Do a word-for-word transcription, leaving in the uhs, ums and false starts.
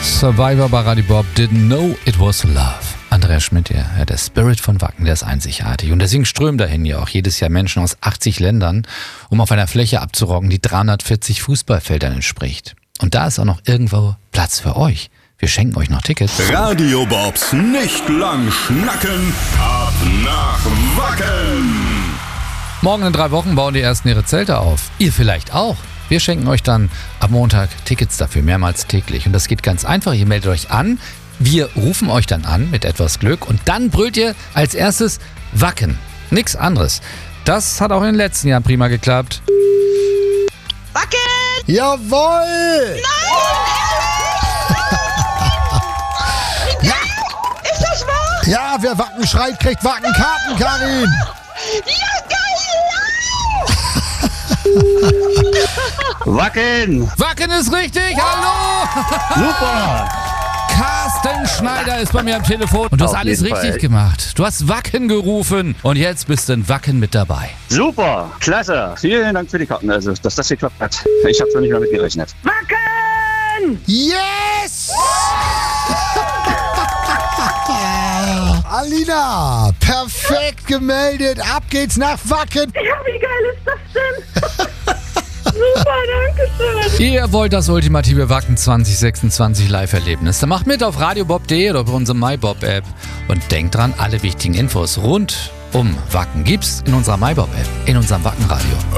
Survivor bei Radio Bob, didn't know it was love. Andreas Schmidt, ja, der Spirit von Wacken, der ist einzigartig. Und deswegen strömen dahin ja auch jedes Jahr Menschen aus achtzig Ländern, um auf einer Fläche abzuroggen, die dreihundertvierzig Fußballfeldern entspricht. Und da ist auch noch irgendwo Platz für euch. Wir schenken euch noch Tickets. Radio Bobs nicht lang schnacken, ab nach Wacken. Morgen in drei Wochen bauen die ersten ihre Zelte auf. Ihr vielleicht auch. Wir schenken euch dann ab Montag Tickets dafür, mehrmals täglich. Und das geht ganz einfach. Ihr meldet euch an. Wir rufen euch dann an mit etwas Glück. Und dann brüllt ihr als erstes Wacken. Nix anderes. Das hat auch in den letzten Jahren prima geklappt. Wacken! Jawohl! Ja! Ist das wahr? Ja, wer Wacken schreit, kriegt Wackenkarten, Karin! Ja, geil! Wacken! Wacken ist richtig, hallo! Super! Carsten Schneider ist bei mir am Telefon und du hast Auf alles jeden richtig Fall. gemacht. Du hast Wacken gerufen und jetzt bist du in Wacken mit dabei. Super! Klasse! Vielen Dank für die Karten, also dass das geklappt hat. Ich habe noch nicht mal mitgerechnet. Wacken! Yes! Alina, perfekt gemeldet. Ab geht's nach Wacken. Ja, wie geil ist das denn? Super, danke schön. Ihr wollt das ultimative Wacken zwanzig sechsundzwanzig Live-Erlebnis? Dann macht mit auf radiobob punkt de oder über unsere MyBob-App. Und denkt dran, alle wichtigen Infos rund um Wacken gibt's in unserer MyBob-App, in unserem Wackenradio.